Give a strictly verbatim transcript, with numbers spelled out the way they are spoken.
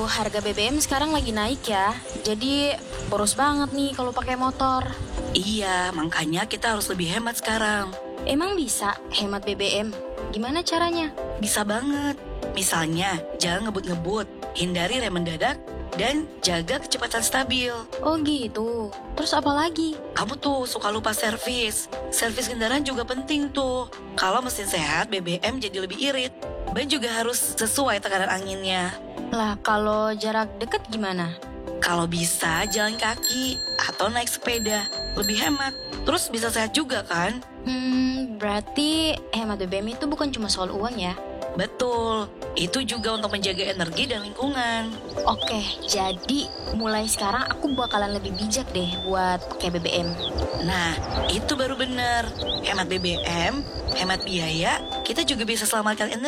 harga B B M sekarang lagi naik ya. Jadi boros banget nih kalau pakai motor. Iya, makanya kita harus lebih hemat sekarang. Emang bisa hemat B B M? Gimana caranya? Bisa banget. Misalnya, jangan ngebut-ngebut, hindari rem mendadak, dan jaga kecepatan stabil. Oh gitu. Terus apa lagi? Kamu tuh suka lupa servis. Servis kendaraan juga penting tuh. Kalau mesin sehat, B B M jadi lebih irit. Ban juga harus sesuai tekanan anginnya. Lah kalau jarak dekat gimana? Kalau bisa, jalan kaki atau naik sepeda. Lebih hemat. Terus bisa sehat juga kan? Hmm, berarti hemat B B M itu bukan cuma soal uang ya? Betul. Itu juga untuk menjaga energi dan lingkungan. Oke, jadi mulai sekarang aku bakalan lebih bijak deh buat pakai B B M. Nah, itu baru benar. Hemat B B M, hemat biaya, kita juga bisa selamatkan energi.